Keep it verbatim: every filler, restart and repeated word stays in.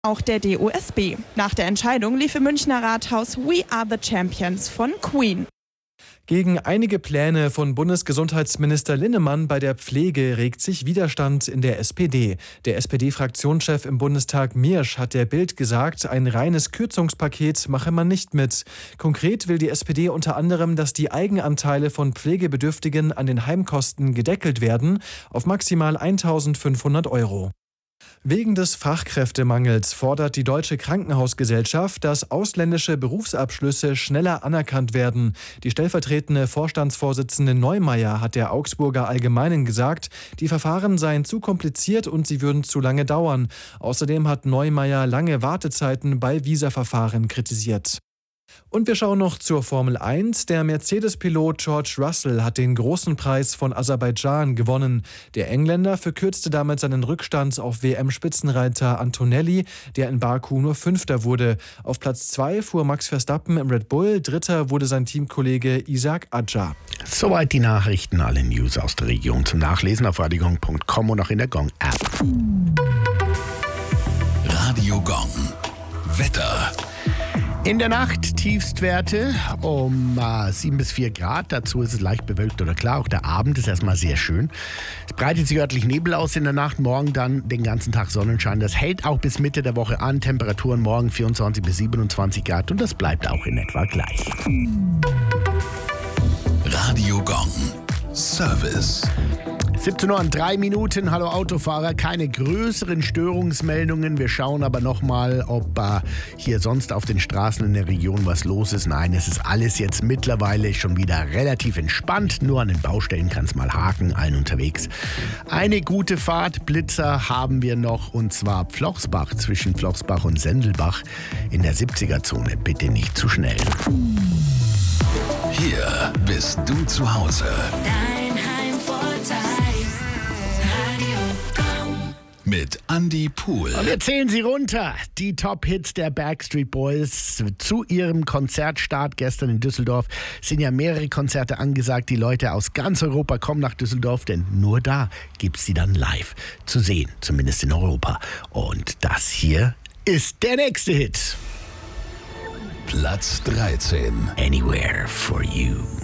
Auch der D O S B. Nach der Entscheidung lief im Münchner Rathaus We Are the Champions von Queen. Gegen einige Pläne von Bundesgesundheitsminister Linnemann bei der Pflege regt sich Widerstand in der S P D. Der S P D-Fraktionschef im Bundestag Miersch hat der Bild gesagt, ein reines Kürzungspaket mache man nicht mit. Konkret will die S P D unter anderem, dass die Eigenanteile von Pflegebedürftigen an den Heimkosten gedeckelt werden auf maximal eintausendfünfhundert Euro. Wegen des Fachkräftemangels fordert die Deutsche Krankenhausgesellschaft, dass ausländische Berufsabschlüsse schneller anerkannt werden. Die stellvertretende Vorstandsvorsitzende Neumeier hat der Augsburger Allgemeinen gesagt, die Verfahren seien zu kompliziert und sie würden zu lange dauern. Außerdem hat Neumeier lange Wartezeiten bei Visaverfahren kritisiert. Und wir schauen noch zur Formel eins. Der Mercedes-Pilot George Russell hat den großen Preis von Aserbaidschan gewonnen. Der Engländer verkürzte damit seinen Rückstand auf W M-Spitzenreiter Antonelli, der in Baku nur Fünfter wurde. Auf Platz zwei fuhr Max Verstappen im Red Bull, Dritter wurde sein Teamkollege Isaac Adjar. Soweit die Nachrichten, alle News aus der Region zum Nachlesen auf radiogong punkt com und auch in der Gong-App. Radio Gong. Wetter. In der Nacht Tiefstwerte um äh, sieben bis vier Grad. Dazu ist es leicht bewölkt oder klar. Auch der Abend ist erstmal sehr schön. Es breitet sich örtlich Nebel aus in der Nacht. Morgen dann den ganzen Tag Sonnenschein. Das hält auch bis Mitte der Woche an. Temperaturen morgen vierundzwanzig bis siebenundzwanzig Grad. Und das bleibt auch in etwa gleich. Radio Gong. Service. siebzehn Uhr und drei Minuten. Hallo Autofahrer, keine größeren Störungsmeldungen. Wir schauen aber nochmal, ob äh, hier sonst auf den Straßen in der Region was los ist. Nein, es ist alles jetzt mittlerweile schon wieder relativ entspannt. Nur an den Baustellen kann es mal haken, allen unterwegs. Eine gute Fahrt, Blitzer haben wir noch, und zwar Pflochsbach, zwischen Pflochsbach und Sendelbach in der siebziger-Zone. Bitte nicht zu schnell. Hier bist du zu Hause. Dein Heimvorteil. Mit Andy Pool. Und wir zählen sie runter. Die Top-Hits der Backstreet Boys zu ihrem Konzertstart gestern in Düsseldorf. Sind ja mehrere Konzerte angesagt. Die Leute aus ganz Europa kommen nach Düsseldorf, denn nur da gibt es sie dann live zu sehen, zumindest in Europa. Und das hier ist der nächste Hit. Platz dreizehn. Anywhere for You.